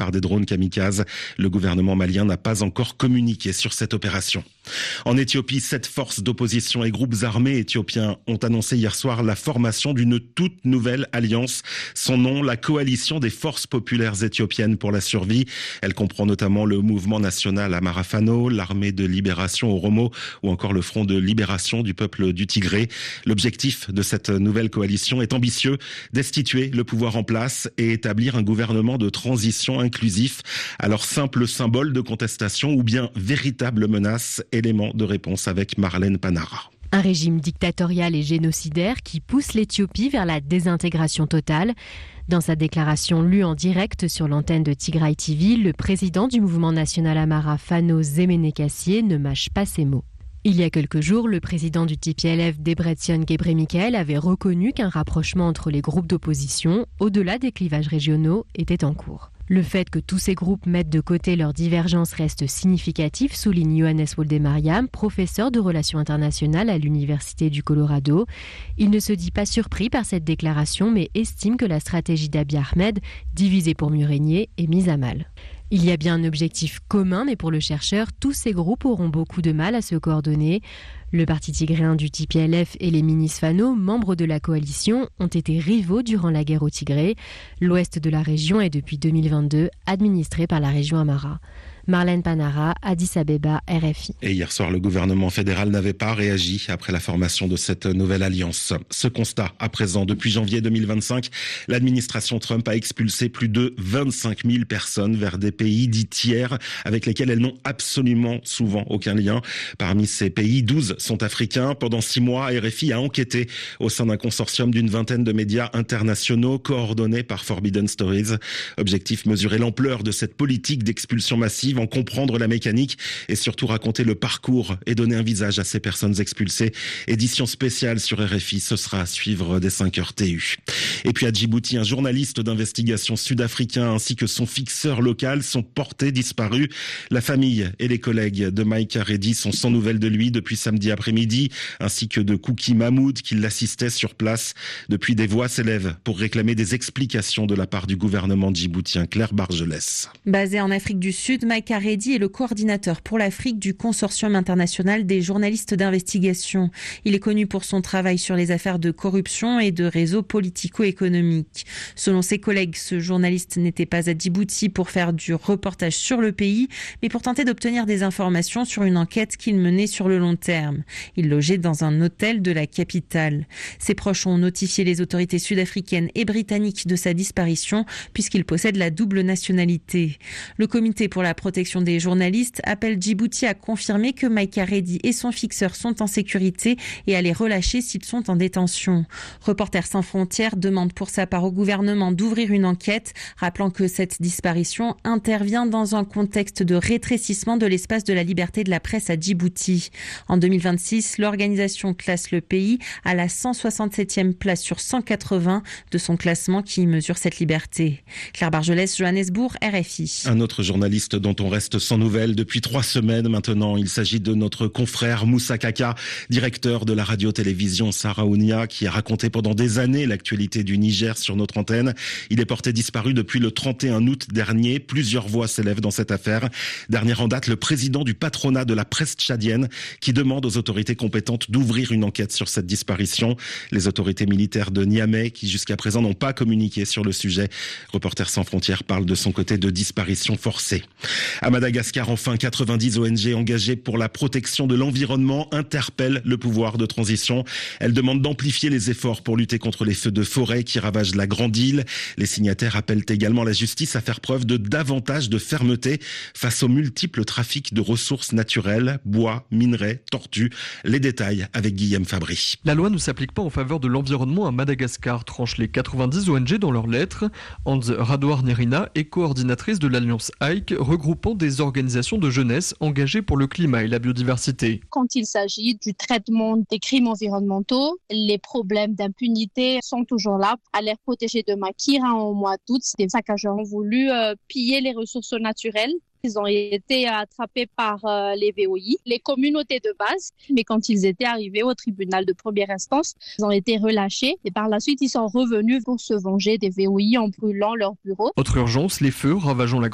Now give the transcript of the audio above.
par des drones kamikazes. Le gouvernement malien n'a pas encore communiqué sur cette opération. En Éthiopie, 7 forces d'opposition et groupes armés éthiopiens ont annoncé hier soir la formation d'une toute nouvelle alliance. Son nom, la Coalition des forces populaires éthiopiennes pour la survie. Elle comprend notamment le mouvement national Amara Fano, l'armée de libération Oromo ou encore le front de libération du peuple du Tigré. L'objectif de cette nouvelle coalition est ambitieux, destituer le pouvoir en place et établir un gouvernement de transition inclusif. Alors simple symbole de contestation ou bien véritable menace? Élément de réponse avec Marlène Panara. Un régime dictatorial et génocidaire qui pousse l'Éthiopie vers la désintégration totale. Dans sa déclaration lue en direct sur l'antenne de Tigray TV, le président du mouvement national Amara Fano Zemene Kassye ne mâche pas ses mots. Il y a quelques jours, le président du TPLF, Debretsion Gebremichael, avait reconnu qu'un rapprochement entre les groupes d'opposition, au-delà des clivages régionaux, était en cours. Le fait que tous ces groupes mettent de côté leurs divergences reste significatif, souligne Johannes Woldemariam, professeur de relations internationales à l'Université du Colorado. Il ne se dit pas surpris par cette déclaration, mais estime que la stratégie d'Abiy Ahmed, diviser pour mieux régner, est mise à mal. Il y a bien un objectif commun, mais pour le chercheur, tous ces groupes auront beaucoup de mal à se coordonner. Le parti tigréen du TPLF et les Minis Fano, membres de la coalition, ont été rivaux durant la guerre au Tigré. L'ouest de la région est depuis 2022 administré par la région Amara. Marlène Panara, Addis Abeba, RFI. Et hier soir, le gouvernement fédéral n'avait pas réagi après la formation de cette nouvelle alliance. Ce constat, à présent, depuis janvier 2025, l'administration Trump a expulsé plus de 25 000 personnes vers des pays dits tiers avec lesquels elles n'ont absolument souvent aucun lien. Parmi ces pays, 12 sont africains. Pendant 6 mois, RFI a enquêté au sein d'un consortium d'une vingtaine de médias internationaux coordonnés par Forbidden Stories. Objectif, mesurer l'ampleur de cette politique d'expulsion massive, en comprendre la mécanique et surtout raconter le parcours et donner un visage à ces personnes expulsées. Édition spéciale sur RFI, ce sera à suivre dès 5h TU. Et puis à Djibouti, un journaliste d'investigation sud-africain ainsi que son fixeur local sont portés disparus. La famille et les collègues de Mike Haredi sont sans nouvelles de lui depuis samedi après-midi, ainsi que de Kouki Mahmoud qui l'assistait sur place. Depuis, des voix s'élèvent pour réclamer des explications de la part du gouvernement djiboutien. Claire Bargelès. Basé en Afrique du Sud, Mike Haredi est le coordinateur pour l'Afrique du Consortium international des journalistes d'investigation. Il est connu pour son travail sur les affaires de corruption et de réseaux politico-économiques. Selon ses collègues, ce journaliste n'était pas à Djibouti pour faire du reportage sur le pays, mais pour tenter d'obtenir des informations sur une enquête qu'il menait sur le long terme. Il logeait dans un hôtel de la capitale. Ses proches ont notifié les autorités sud-africaines et britanniques de sa disparition puisqu'il possède la double nationalité. Le comité pour la protection des journalistes appelle Djibouti à confirmer que Mike Haredi et son fixeur sont en sécurité et à les relâcher s'ils sont en détention. Reporters sans frontières demande pour sa part au gouvernement d'ouvrir une enquête, rappelant que cette disparition intervient dans un contexte de rétrécissement de l'espace de la liberté de la presse à Djibouti. En 2026, l'organisation classe le pays à la 167e place sur 180 de son classement qui mesure cette liberté. Claire Bargelès, Johannesburg, RFI. Un autre journaliste dont on reste sans nouvelles depuis 3 semaines maintenant. Il s'agit de notre confrère Moussa Kaka, directeur de la radio-télévision Saraounia, qui a raconté pendant des années l'actualité du Niger sur notre antenne. Il est porté disparu depuis le 31 août dernier. Plusieurs voix s'élèvent dans cette affaire. Dernière en date, le président du patronat de la presse tchadienne qui demande aux autorités compétentes d'ouvrir une enquête sur cette disparition. Les autorités militaires de Niamey, qui jusqu'à présent n'ont pas communiqué sur le sujet. Reporters sans frontières parle de son côté de disparition forcée. À Madagascar, enfin, 90 ONG engagées pour la protection de l'environnement interpellent le pouvoir de transition. Elles demandent d'amplifier les efforts pour lutter contre les feux de forêt qui ravagent la grande île. Les signataires appellent également la justice à faire preuve de davantage de fermeté face aux multiples trafics de ressources naturelles, bois, minerais, tortues. Les détails avec Guillaume Fabry. La loi ne s'applique pas en faveur de l'environnement à Madagascar, tranchent les 90 ONG dans leurs lettres. Hans Radouar Nerina est coordinatrice de l'Alliance Haïk, regroupant des organisations de jeunesse engagées pour le climat et la biodiversité. Quand il s'agit du traitement des crimes environnementaux, les problèmes d'impunité sont toujours là. À l'air protégé de Makira en mois d'août, des saccageurs ont voulu piller les ressources naturelles. Ils ont été attrapés par les VOI, les communautés de base. Mais quand ils étaient arrivés au tribunal de première instance, ils ont été relâchés. Et par la suite, ils sont revenus pour se venger des VOI en brûlant leurs bureaux. Autre urgence, les feux ravageant la